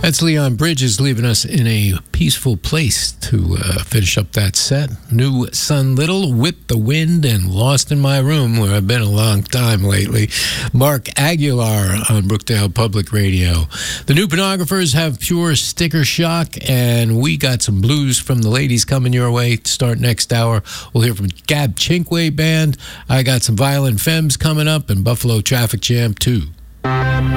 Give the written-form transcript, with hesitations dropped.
That's Leon Bridges leaving us in a peaceful place to finish up that set. New Sun Little, With the Wind, and Lost in My Room, where I've been a long time lately. Mark Aguilar on Brookdale Public Radio. The New Pornographers have Pure Sticker Shock, and we got some blues from the ladies coming your way to start next hour. We'll hear from Gab Chinkway Band. I got some Violent Femmes coming up, and Buffalo Traffic Jam, too.